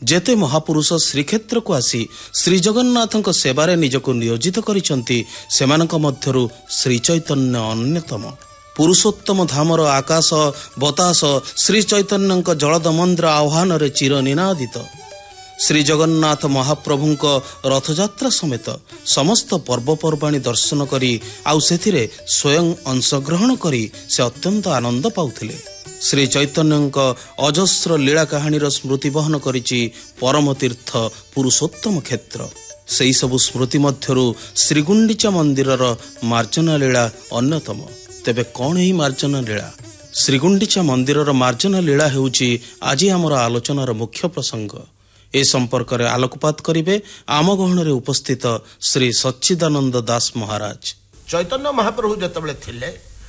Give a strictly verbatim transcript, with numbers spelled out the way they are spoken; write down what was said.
जेते महापुरुष श्रीक्षेत्र को आसी श्री जगन्नाथଙ୍କ सेवारे निजको नियोजित करिसंती सेमानक मध्यरु श्री चैतन्य अन्यतम। पुरुषोत्तम धामर आकाश बतास श्री चैतन्यଙ୍କ जलदमंद्र आह्वान रे चिर निनादित। श्री जगन्नाथ महाप्रभुଙ୍କ रथयात्रा समेत समस्त पर्वपर्वाणी दर्शन करी आउ सेथिरे स्वयं अंशग्रहण करी से अत्यंत आनंद पाउथिले। श्री चैतन्यଙ୍କ अजस्र लीला कहानीर स्मृति बहन करिछि परम तीर्थ पुरुषोत्तम क्षेत्र। सेई सबु स्मृति मध्यरु श्रीगुंडीचा मंदिरर मार्जना लीला अन्यतम। तेबे कौन ही मार्जना लीला? श्रीगुंडीचा मंदिरर मार्जना लीला हेउछि आज आमर आलोचनार मुख्य प्रसंग। ए संपर्क रे आलोकपात करिवे आम गहन रे उपस्थित श्री सच्चिदानंद दास महाराज। चैतन्य महाप्रभु जतबेले थिले